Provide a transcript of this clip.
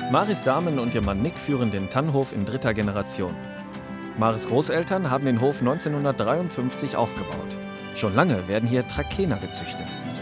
Maris Damen und ihr Mann Nick führen den Tannhof in dritter Generation. Maris Großeltern haben den Hof 1953 aufgebaut. Schon lange werden hier Trakehner gezüchtet.